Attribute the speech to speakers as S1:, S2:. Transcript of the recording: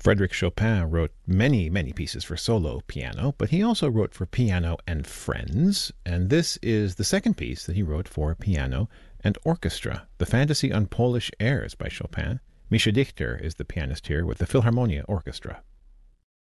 S1: Frédéric Chopin wrote many, many pieces for solo piano, but he also wrote for piano and friends, and this is the second piece that he wrote for piano and orchestra, the Fantasy on Polish Airs by Chopin. Mischa Dichter is the pianist here with the Philharmonia Orchestra.